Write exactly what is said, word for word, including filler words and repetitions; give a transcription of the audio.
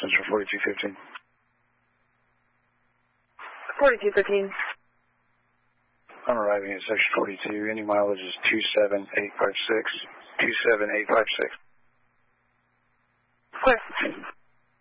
Central forty-two fifteen. forty-two fifteen. I'm arriving at section forty-two. Any mileage is two seven eight five six. two seven eight five six. Clear.